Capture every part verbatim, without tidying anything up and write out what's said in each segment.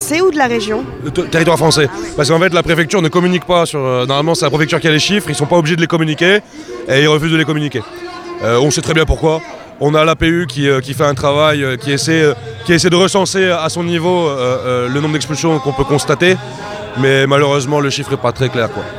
français ou de la région ? Le t- territoire français. Parce qu'en fait, la préfecture ne communique pas sur... Euh, normalement, c'est la préfecture qui a les chiffres, ils sont pas obligés de les communiquer et ils refusent de les communiquer. Euh, on sait très bien pourquoi. On a l'A P U qui, euh, qui fait un travail, euh, qui, essaie, euh, qui essaie de recenser à son niveau euh, euh, le nombre d'expulsions qu'on peut constater. Mais malheureusement, le chiffre n'est pas très clair, quoi.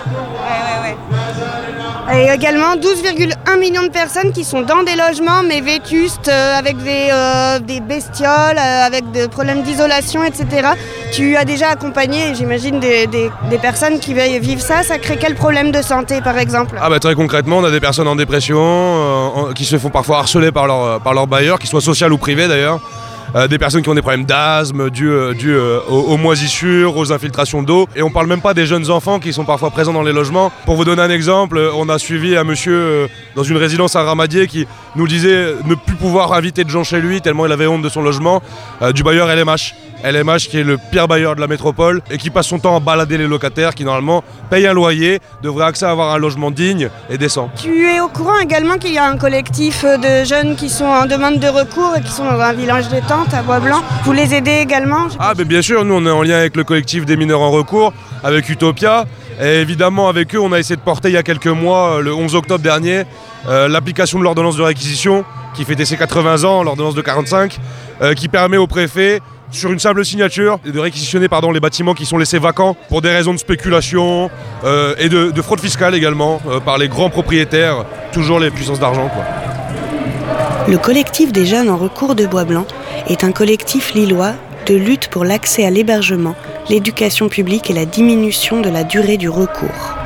Et également douze virgule un millions de personnes qui sont dans des logements mais vétustes, euh, avec des, euh, des bestioles, euh, avec des problèmes d'isolation, et cetera. Tu as déjà accompagné, j'imagine, des, des, des personnes qui vivent ça. Ça crée quel problème de santé, par exemple ? Ah bah très concrètement, on a des personnes en dépression, euh, en, qui se font parfois harceler par leur, par leur bailleur, qu'ils soient social ou privé d'ailleurs. Euh, des personnes qui ont des problèmes d'asthme dus, euh, dus euh, aux, aux moisissures, aux infiltrations d'eau. Et on parle même pas des jeunes enfants qui sont parfois présents dans les logements. Pour vous donner un exemple, on a suivi un monsieur euh, dans une résidence à Ramadier qui nous disait ne plus pouvoir inviter de gens chez lui tellement il avait honte de son logement, euh, du bailleur L M H. L M H qui est le pire bailleur de la métropole et qui passe son temps à balader les locataires qui normalement payent un loyer, devraient accès à avoir un logement digne et décent. Tu es au courant également qu'il y a un collectif de jeunes qui sont en demande de recours et qui sont dans un village détente à Bois-Blanc. Vous les aidez également ? Ah ben bien sûr, nous on est en lien avec le collectif des mineurs en recours, avec Utopia. Et évidemment avec eux on a essayé de porter il y a quelques mois, le onze octobre dernier, euh, l'application de l'ordonnance de réquisition qui fêtait ses quatre-vingts ans, l'ordonnance de quarante-cinq, euh, qui permet au préfet sur une simple signature, de réquisitionner pardon, les bâtiments qui sont laissés vacants pour des raisons de spéculation euh, et de, de fraude fiscale également euh, par les grands propriétaires, toujours les puissances d'argent, quoi. Le collectif des jeunes en recours de Bois-Blanc est un collectif lillois de lutte pour l'accès à l'hébergement, l'éducation publique et la diminution de la durée du recours.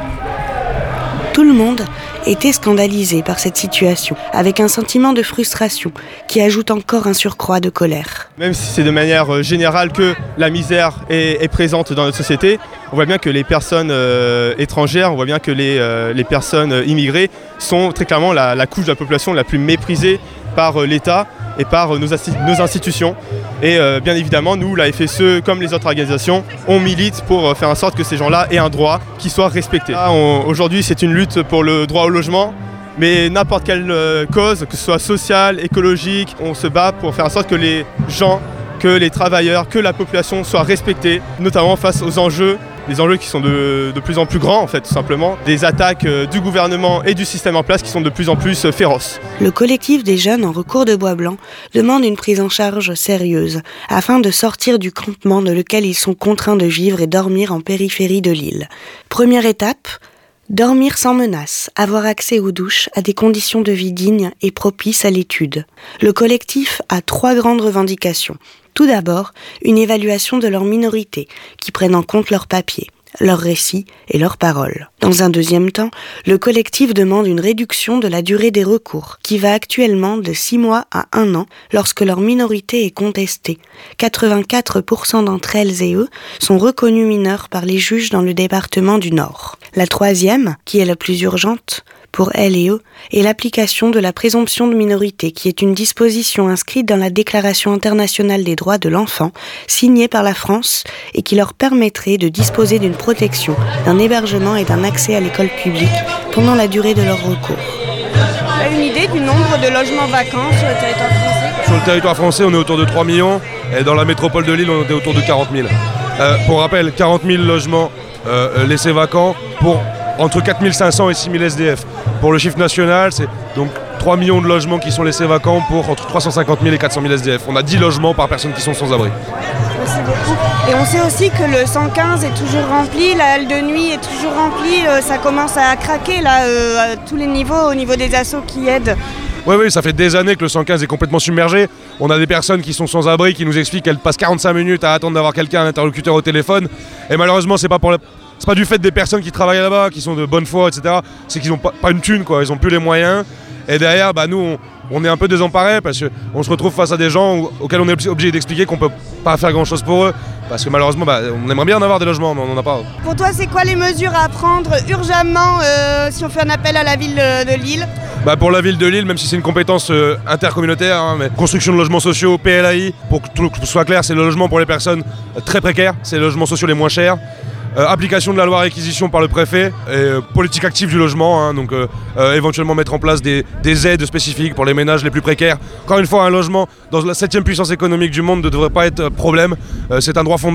Tout le monde était scandalisé par cette situation, avec un sentiment de frustration qui ajoute encore un surcroît de colère. Même si c'est de manière générale que la misère est, est présente dans notre société, on voit bien que les personnes euh, étrangères, on voit bien que les, euh, les personnes immigrées sont très clairement la, la couche de la population la plus méprisée par euh, l'État et par euh, nos, nos institutions. Et euh, bien évidemment, nous, la F S E, comme les autres organisations, on milite pour euh, faire en sorte que ces gens-là aient un droit qui soit respecté. Là, on, aujourd'hui, c'est une lutte pour le droit au logement, mais n'importe quelle euh, cause, que ce soit sociale, écologique, on se bat pour faire en sorte que les gens, que les travailleurs, que la population soient respectés, notamment face aux enjeux, des enjeux qui sont de, de plus en plus grands en fait, tout simplement, des attaques euh, du gouvernement et du système en place qui sont de plus en plus euh, féroces. Le collectif des jeunes en recours de Bois-Blanc demande une prise en charge sérieuse afin de sortir du campement dans lequel ils sont contraints de vivre et dormir en périphérie de l'île. Première étape, dormir sans menace, avoir accès aux douches, à des conditions de vie dignes et propices à l'étude. Le collectif a trois grandes revendications. Tout d'abord, une évaluation de leur minorité, qui prenne en compte leurs papiers, leurs récits et leurs paroles. Dans un deuxième temps, le collectif demande une réduction de la durée des recours, qui va actuellement de six mois à un an lorsque leur minorité est contestée. quatre-vingt-quatre pour cent d'entre elles et eux sont reconnus mineurs par les juges dans le département du Nord. La troisième, qui est la plus urgente, pour elles et eux, est l'application de la présomption de minorité, qui est une disposition inscrite dans la Déclaration internationale des droits de l'enfant, signée par la France, et qui leur permettrait de disposer d'une protection, d'un hébergement et d'un accès à l'école publique pendant la durée de leur recours. Tu as une idée du nombre de logements vacants sur le territoire français ? Sur le territoire français, on est autour de trois millions, et dans la métropole de Lille, on est autour de quarante mille. Euh, pour rappel, quarante mille logements euh, laissés vacants pour entre quatre mille cinq cents et six mille S D F. Pour le chiffre national, c'est donc trois millions de logements qui sont laissés vacants pour entre trois cent cinquante mille et quatre cent mille S D F. On a dix logements par personne qui sont sans abri. Merci beaucoup. Et on sait aussi que le cent quinze est toujours rempli, la halle de nuit est toujours remplie, euh, ça commence à craquer là, euh, à tous les niveaux, au niveau des assos qui aident. Oui, oui, ça fait des années que le cent quinze est complètement submergé. On a des personnes qui sont sans abri, qui nous expliquent qu'elles passent quarante-cinq minutes à attendre d'avoir quelqu'un, un interlocuteur au téléphone. Et malheureusement, c'est pas pour la... c'est pas du fait des personnes qui travaillent là-bas, qui sont de bonne foi, et cetera. C'est qu'ils n'ont pas, pas une thune, quoi. Ils n'ont plus les moyens. Et derrière, bah, nous, on, on est un peu désemparés parce qu'on se retrouve face à des gens où, auxquels on est obligé d'expliquer qu'on peut pas faire grand-chose pour eux. Parce que malheureusement, bah, on aimerait bien en avoir des logements, mais on n'en a pas. Pour toi, c'est quoi les mesures à prendre urgemment euh, si on fait un appel à la ville de, de Lille ? Bah pour la ville de Lille, même si c'est une compétence euh, intercommunautaire, hein, mais construction de logements sociaux, P L A I, pour que tout soit clair, c'est le logement pour les personnes euh, très précaires, c'est les logements sociaux les moins chers. Euh, application de la loi réquisition par le préfet, et euh, politique active du logement, hein, donc euh, euh, éventuellement mettre en place des, des aides spécifiques pour les ménages les plus précaires. Encore une fois, un logement dans la septième puissance économique du monde ne devrait pas être problème, euh, c'est un droit fondamental.